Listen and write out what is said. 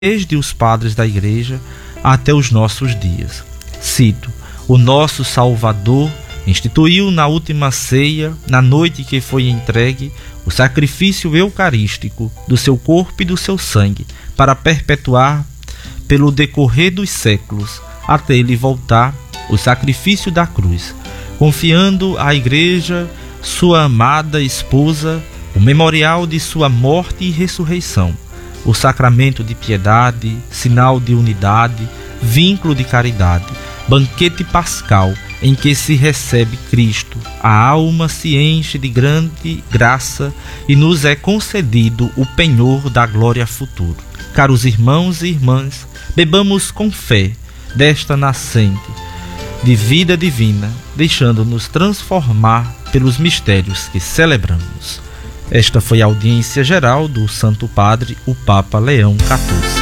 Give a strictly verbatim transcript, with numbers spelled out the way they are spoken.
desde os padres da Igreja até os nossos dias. Cito: o nosso Salvador instituiu na última ceia, na noite que foi entregue, o sacrifício eucarístico do seu corpo e do seu sangue, para perpetuar pelo decorrer dos séculos, até ele voltar, o sacrifício da cruz, confiando à Igreja, sua amada esposa, o memorial de sua morte e ressurreição, o sacramento de piedade, sinal de unidade, vínculo de caridade, banquete pascal em que se recebe Cristo, a alma se enche de grande graça e nos é concedido o penhor da glória futura. Caros irmãos e irmãs, bebamos com fé desta nascente de vida divina, deixando-nos transformar pelos mistérios que celebramos. Esta foi a audiência geral do Santo Padre, o Papa Leão quatorze.